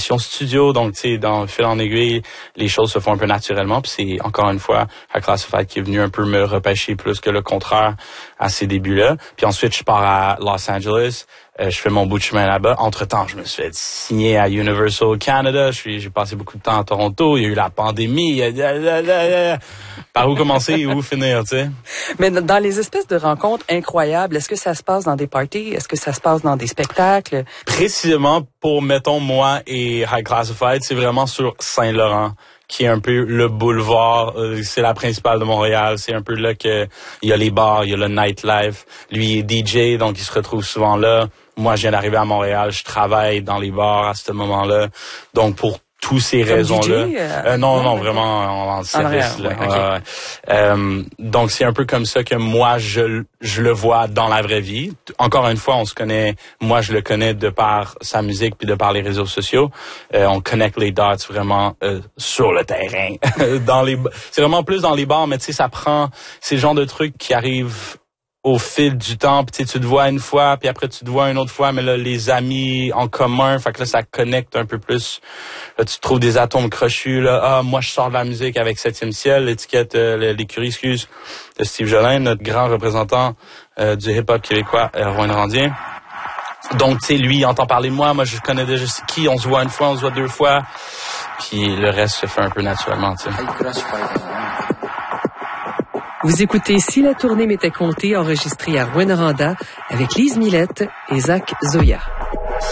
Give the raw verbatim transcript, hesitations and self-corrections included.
session studio. Donc, tu sais, dans le fil en aiguille, les choses se font un peu naturellement. Puis c'est, encore une fois, High Classified qui est venu un peu me repêcher plus que le contraire à ces débuts-là. Puis ensuite, je pars à Los Angeles. Euh, je fais mon bout de chemin là-bas. Entre-temps, je me suis fait signer à Universal Canada. Je suis, j'ai passé beaucoup de temps à Toronto. Il y a eu la pandémie. Par où commencer et où finir, tu sais? Mais dans les espèces de rencontres incroyables, est-ce que ça se passe dans des parties? Est-ce que ça se passe dans des spectacles? Précisément pour, mettons, moi et High Classified, c'est vraiment sur Saint-Laurent, qui est un peu le boulevard, euh, c'est la principale de Montréal, c'est un peu là que il y a les bars, il y a le nightlife. Lui il est D J, donc il se retrouve souvent là. Moi, je viens d'arriver à Montréal, je travaille dans les bars à ce moment-là. Donc pour tous ces Comme raisons-là. D J, euh, euh, non, non, non, okay. vraiment en, en service. En là. ouais, Ouais, okay. ouais. Euh, donc c'est un peu comme ça que moi je je le vois dans la vraie vie. Encore une fois, on se connaît. Moi, je le connais de par sa musique puis de par les réseaux sociaux. Euh, on connecte les dots vraiment euh, sur le terrain. dans les, c'est vraiment plus dans les bars, mais tu sais, ça prend. C'est le genre de truc qui arrive au fil du temps, puis tu te vois une fois, puis après tu te vois une autre fois, mais là, les amis en commun, fait que là, ça connecte un peu plus. Là, tu trouves des atomes crochus, là. Ah, moi, je sors de la musique avec Septième Ciel, l'étiquette, euh, l'écurie, excuse, de Steve Jolin, notre grand représentant euh, du hip-hop québécois, euh, Rouen Randien. Donc, tu sais, lui, il entend parler de moi, moi, je connais déjà c'est qui, on se voit une fois, on se voit deux fois, puis le reste se fait un peu naturellement, tu sais. Vous écoutez Si la tournée m'était comptée, enregistré à Rouyn-Noranda avec Lise Millette et Zach Zoya.